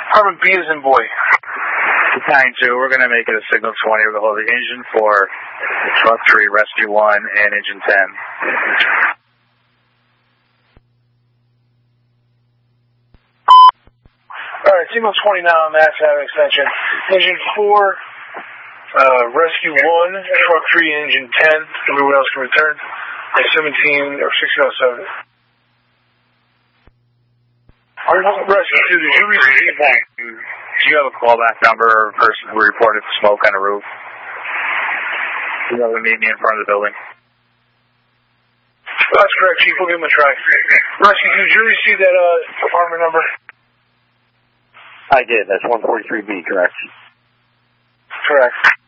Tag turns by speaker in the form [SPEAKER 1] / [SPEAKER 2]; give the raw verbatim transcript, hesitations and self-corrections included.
[SPEAKER 1] Department B is in boy.
[SPEAKER 2] Battalion two, we're going to make it a signal twenty. We're going to hold the engine for truck three, rescue one, and engine ten.
[SPEAKER 1] Alright, signal twenty now, Max Avenue extension. Engine four, uh, rescue one, truck three, engine ten. Everyone else can return. At seventeen or sixteen oh seven. Rescue two, did you receive that?
[SPEAKER 2] Do you have a callback number or a person who reported smoke on the roof? You know, to meet me in front of the building.
[SPEAKER 1] That's correct, Chief. We'll give him a try. Rescue two, did you receive that uh, department number?
[SPEAKER 3] I did. That's one forty-three B, correct?
[SPEAKER 1] Correct.